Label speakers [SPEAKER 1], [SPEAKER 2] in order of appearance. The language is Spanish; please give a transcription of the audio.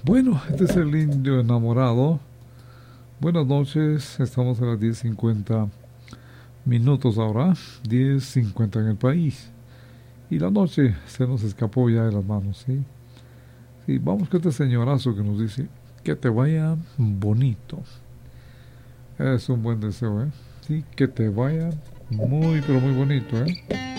[SPEAKER 1] Bueno, este es el indio enamorado. Buenas noches, estamos a las 10:50 ahora, 10:50 en el país. Y la noche se nos escapó ya de las manos, ¿sí? Sí, vamos con este señorazo que nos dice que te vaya bonito. Es un buen deseo, ¿eh? Sí, que te vaya muy, pero muy bonito, ¿eh?